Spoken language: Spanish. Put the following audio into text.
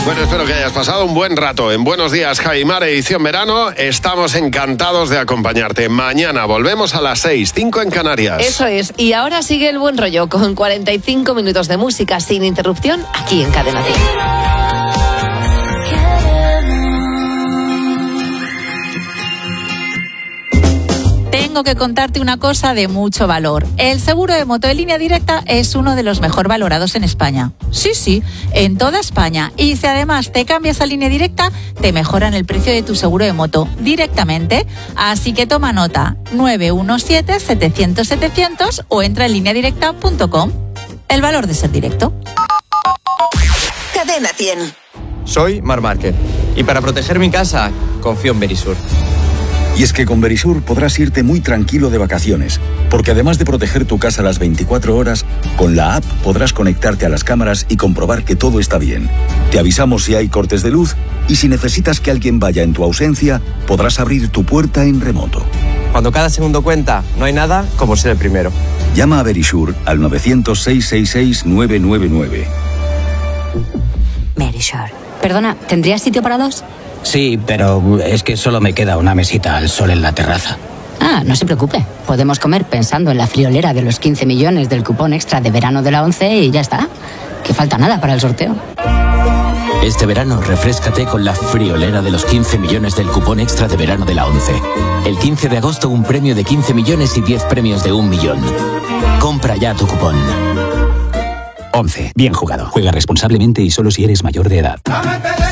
Bueno, espero que hayas pasado un buen rato. En Buenos Días, Javi Mar, edición verano. Estamos encantados de acompañarte. Mañana volvemos a las 6, 5 en Canarias. Eso es. Y ahora sigue el buen rollo con 45 minutos de música sin interrupción aquí en Cadena 100. Tengo que contarte una cosa de mucho valor. El seguro de moto de Línea Directa es uno de los mejor valorados en España. Sí, en toda España. Y si además te cambias a Línea Directa, te mejoran el precio de tu seguro de moto directamente. Así que toma nota, 917-700-700 o entra en lineadirecta.com. El valor de ser directo. Cadena 100. Soy Marc Márquez y para proteger mi casa, confío en Verisur. Y es que con Verisur podrás irte muy tranquilo de vacaciones, porque además de proteger tu casa las 24 horas, con la app podrás conectarte a las cámaras y comprobar que todo está bien. Te avisamos si hay cortes de luz y si necesitas que alguien vaya en tu ausencia, podrás abrir tu puerta en remoto. Cuando cada segundo cuenta, no hay nada como ser el primero. Llama a Verisur al 900-666-999. Verisur. Perdona, ¿tendrías sitio para dos? Sí, pero es que solo me queda una mesita al sol en la terraza. Ah, no se preocupe. Podemos comer pensando en la friolera de los 15 millones del cupón extra de verano de la 11 y ya está. Que falta nada para el sorteo. Este verano refréscate con la friolera de los 15 millones del cupón extra de verano de la 11. El 15 de agosto un premio de 15 millones y 10 premios de 1 millón. Compra ya tu cupón. 11. Bien jugado. Juega responsablemente y solo si eres mayor de edad.